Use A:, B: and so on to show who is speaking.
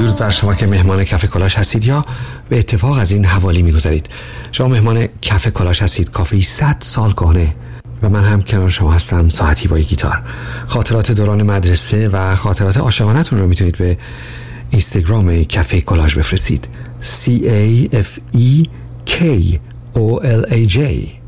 A: درود بر شما که مهمان کافه کلاش هستید یا به اتفاق از این حوالی میگذارید. شما مهمان کافه کلاش هستید، کافه 100 سال کهنه و من هم کنار شما هستم ساعتی با گیتار. خاطرات دوران مدرسه و خاطرات عاشقانه‌تون رو میتونید به اینستاگرام کافه کلاش بفرستید. CAFEKOLAJ.